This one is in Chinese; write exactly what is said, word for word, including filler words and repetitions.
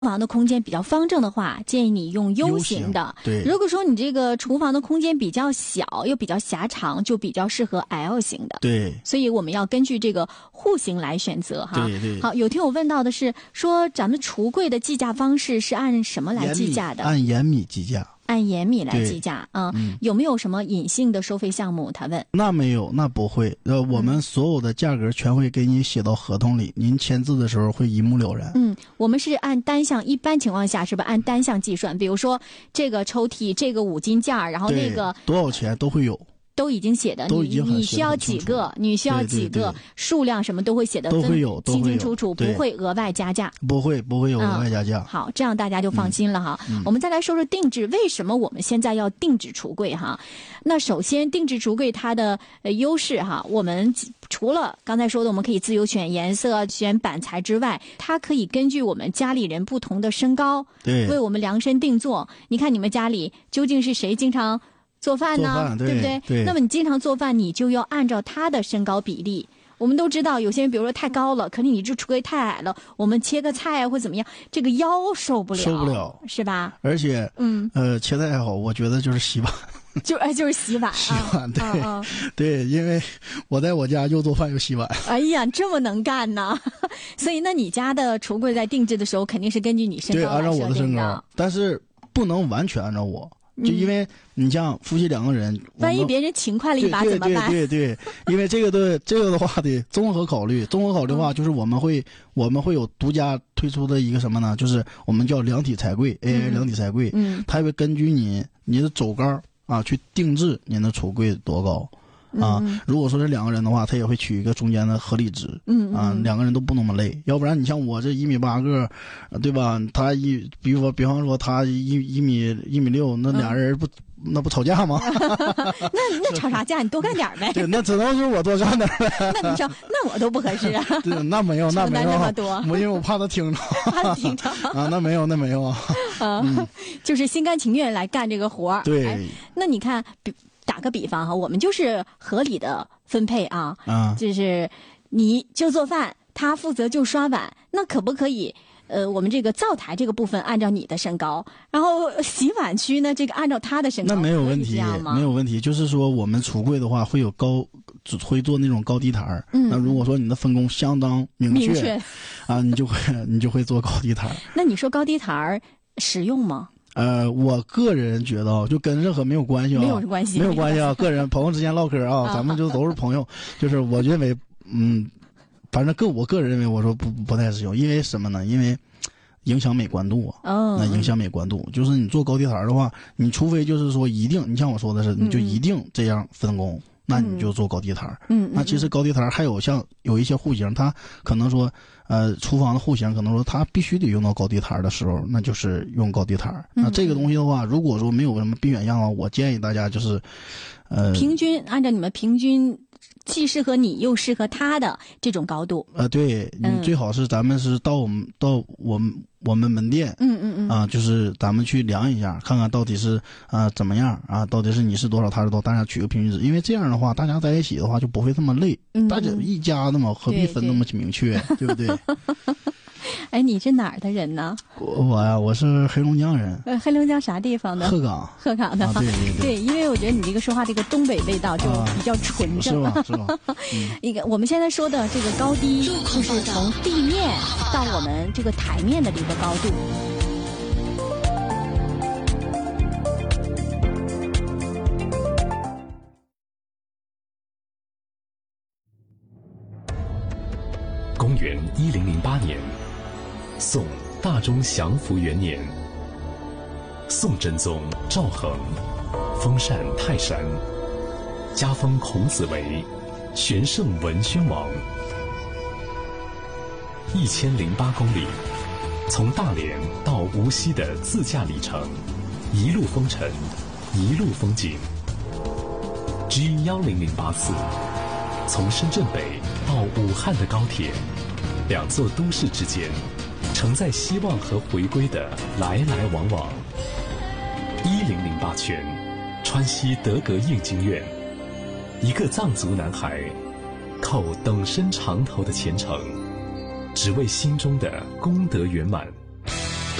房的空间比较方正的话，建议你用 U 型的。 对， 如果说你这个厨房的空间比较小又比较狭长，就比较适合 L 型的。 对， 所以我们要根据这个户型来选择哈。 对对。 好，有听友问到的是说，咱们橱柜的计价方式是按什么来计价的？ 按延米计价。 按延米来计价啊、嗯，有没有什么隐性的收费项目？他问。 那没有，那不会。呃，我们所有的价格全会给你写到合同里，您签字的时候会一目了然。 嗯，我们是按单项，一般情况下是不是按单项计算？比如说这个抽屉，这个五金架，然后那个多少钱都会有。 都已经写的， 都已经你你需要几个，你需要几个， 对对对， 数量什么都会写的都会有， 清清楚楚，不会额外加价， 不会不会有额外加价、 嗯。好，这样大家就放心了哈、 嗯。 我们再来说说定制，为什么我们现在要定制橱柜哈？那首先，定制橱柜它的呃优势哈，我们除了刚才说的我们可以自由选颜色、选板材之外，它可以根据我们家里人不同的身高， 对， 为我们量身定做。你看你们家里究竟是谁经常做饭呢？ 饭 对, 对不对？ 对。 那么你经常做饭，你就要按照他的身高比例。我们都知道，有些人比如说太高了，可是你这橱柜太矮了，我们切个菜或怎么样，这个腰受不了， 受不了， 是吧？ 而且， 嗯， 呃，切菜还好，我觉得就是洗碗， 就哎就是洗碗， 洗碗，对、 啊啊、 对，因为我在我家又做饭又洗碗。 哎呀，这么能干呢！所以，那你家的橱柜在定制的时候，肯定是根据你身高来对，按照我的身高， 但是不能完全按照我。就因为你像夫妻两个人， 万一别人勤快了一把怎么办？ 对对对对，因为这个的这个的话得综合考虑，综合考虑的话就是我们会、嗯、我们会有独家推出的一个什么呢？就是我们叫量体裁柜 ，A I 量体裁柜， 嗯， 它会根据你你的走高啊去定制您的橱柜多高。啊，如果说是两个人的话，他也会取一个中间的合理值。 嗯啊，两个人都不那么累，要不然你像我这一米八个，对吧？他一，比如说，比方说他一一米一米六，那俩人不、嗯、那不吵架吗？ 那那吵啥架？你多干点呗。 对，那只能是我多干点呗。 那你说，那我都不合适啊。 对，那没有，那没有。 那么多， 我因为我怕他听着。 怕他听着啊，那没有，那没有啊。 嗯，就是心甘情愿来干这个活儿。 对、 哎，那你看比。打个比方哈，我们就是合理的分配啊， 啊， 就是你就做饭，他负责就刷碗，那可不可以？呃，我们这个灶台这个部分按照你的身高，然后洗碗区呢，这个按照他的身高， 那没有问题，没有问题。就是说，我们橱柜的话会有高，会做那种高低台。嗯，那如果说你的分工相当明确， 明确啊，你就会你就会做高低台。 那你说高低台实用吗？ 呃，我个人觉得就跟任何没有关系啊， 没有关系， 没有关系啊，个人朋友之间唠嗑啊，咱们就都是朋友。就是我认为，嗯，反正个我个人认为，我说不不太实用，因为什么呢？因为影响美观度啊， 哦， 那影响美观度，就是你做高低台的话，你除非就是说一定，你像我说的是，你就一定这样分工。嗯，那你就做高低台。 嗯， 那其实高低台还有像有一些户型，它可能说，呃，厨房的户型可能说它必须得用到高低台的时候，那就是用高低台。 嗯、 那这个东西的话，如果说没有什么避免项的话，我建议大家就是，呃， 平均按照你们平均。既适合你又适合他的这种高度， 呃，对，你最好是咱们是到我们、嗯、到我们我们门店， 嗯嗯嗯， 啊，就是咱们去量一下，看看到底是啊、呃、怎么样啊，到底是你是多少，他是多少，大家取个平均值，因为这样的话，大家在一起的话就不会这么累， 嗯、 大家一家的嘛，何必分那么明确， 对, 对不对？ 哎，你是哪儿的人呢？ 我我呀，我是黑龙江人。 呃，黑龙江啥地方的？ 鹤岗。 鹤岗的、 啊，对对对。 对，因为我觉得你这个说话这个东北味道就比较纯正。 啊、是吧？是吧？ 一个、嗯、我们现在说的这个高低，就是从地面到我们这个台面的这个高度。 公元一零零八年，宋大中祥符元年，宋真宗赵恒封禅泰山，加封孔子为玄圣文宣王。一千零八公里，从大连到无锡的自驾里程，一路风尘，一路风景。G 一零零八次，从深圳北到武汉的高铁，两座都市之间，承载希望和回归的来来往往。一零零八圈，川西德格应经院，一个藏族男孩，靠等身长头的虔诚，只为心中的功德圆满。